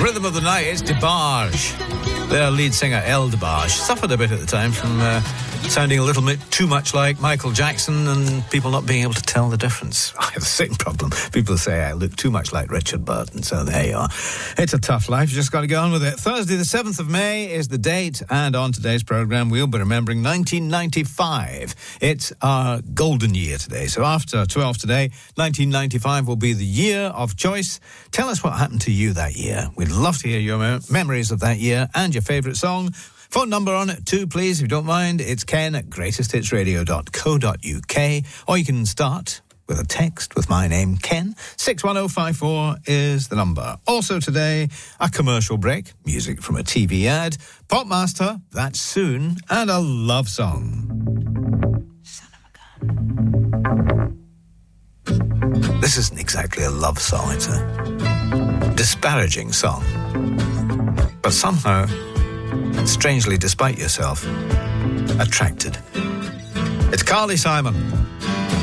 Rhythm of the night, it's DeBarge. Their lead singer, El DeBarge, suffered a bit at the time from sounding a little bit too much like Michael Jackson and people not being able to tell the difference. I have the same problem. People say I look too much like Richard Burton, so there you are. It's a tough life, you just got to go on with it. Thursday the 7th of May is the date, and on today's programme we'll be remembering 1995. It's our golden year today, so after 12 today, 1995 will be the year of choice. Tell us what happened to you that year. We'd love to hear your memories of that year and your favourite song. Phone number on it too, please, if you don't mind. It's ken@greatesthitsradio.co.uk, or you can start with a text with my name, Ken. 61054 is the number. Also today, a commercial break, music from a TV ad, Popmaster, That's Soon, and a love song. Son of a gun. This isn't exactly a love song, it's a disparaging song. But somehow, strangely, despite yourself, attracted. It's Carly Simon.